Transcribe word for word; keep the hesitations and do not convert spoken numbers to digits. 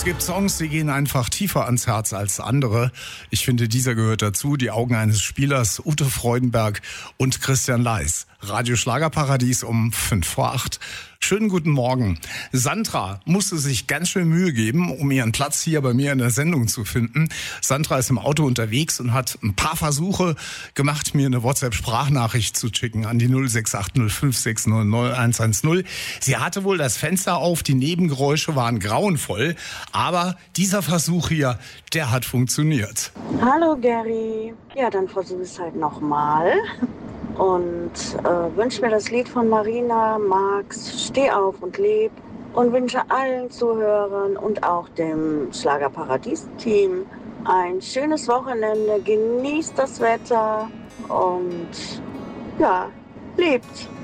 Es gibt Songs, die gehen einfach tiefer ans Herz als andere. Ich finde, dieser gehört dazu. Die Augen eines Spielers, Ute Freudenberg und Christian Leis. Radio Schlagerparadies um fünf vor acht. Schönen guten Morgen. Sandra musste sich ganz schön Mühe geben, um ihren Platz hier bei mir in der Sendung zu finden. Sandra ist im Auto unterwegs und hat ein paar Versuche gemacht, mir eine WhatsApp-Sprachnachricht zu schicken an die null sechs acht null fünf sechs null null eins eins null. Sie hatte wohl das Fenster auf, die Nebengeräusche waren grauenvoll, aber dieser Versuch hier, der hat funktioniert. Hallo Gary. Ja, dann versuche ich es halt nochmal. Und äh, wünsche mir das Lied von Marina Marx, Steh auf und leb, und wünsche allen Zuhörern und auch dem Schlagerparadies-Team ein schönes Wochenende. Genießt das Wetter und ja, lebt.